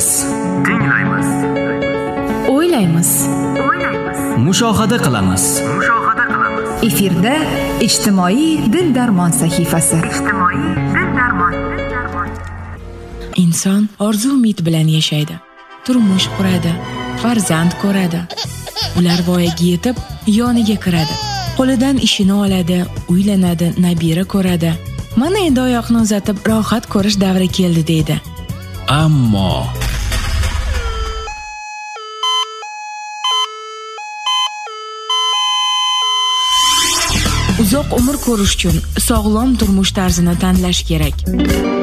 tinglaymiz, o'ylaymiz, mushohada qilamiz. efirda ijtimoiy dil-darmon sahifasi. Inson orzu-umid bilan yashaydi. Turmush quradi, farzand ko'radi. Ular voyaga yetib, yoniga kiradi. Qo'lidan ishini oladi, uylanadi, nabira ko'radi. Mana endi oyoqni uzatib rohat ko'rish davri keldi deydi. Ammo uzoq umr ko'rish uchun sog'lom turmush tarzini tanlash kerak.